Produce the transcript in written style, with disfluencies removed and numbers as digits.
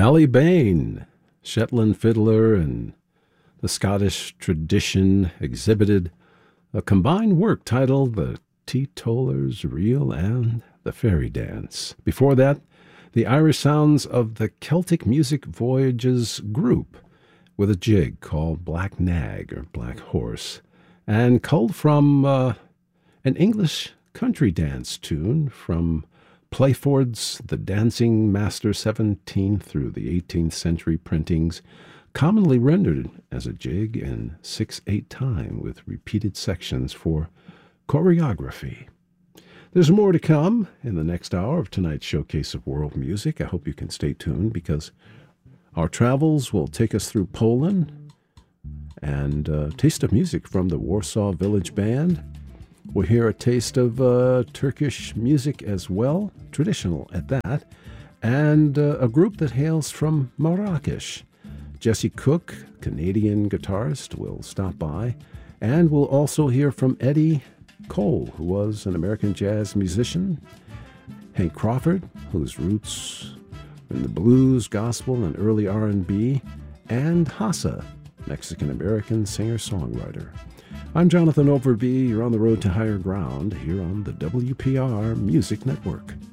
Allie Bain, Shetland fiddler and the Scottish tradition, exhibited a combined work titled The Teetotaller's Reel and the Fairy Dance. Before that, the Irish sounds of the Celtic Music Voyages group with a jig called Black Nag or Black Horse, and culled from an English country dance tune from Playford's The Dancing Master 17th through the 18th century printings, commonly rendered as a jig in 6/8 time with repeated sections for choreography. There's more to come in the next hour of tonight's Showcase of World Music. I hope you can stay tuned because our travels will take us through Poland and a taste of music from the Warsaw Village Band. We'll hear a taste of Turkish music as well, traditional at that, and a group that hails from Marrakesh. Jesse Cook, Canadian guitarist, will stop by, and we'll also hear from Eddie Cole, who was an American jazz musician, Hank Crawford, whose roots are in the blues, gospel, and early R&B, and Hassa, Mexican-American singer-songwriter. I'm Jonathan Overby. You're on the road to higher ground here on the WPR Music Network.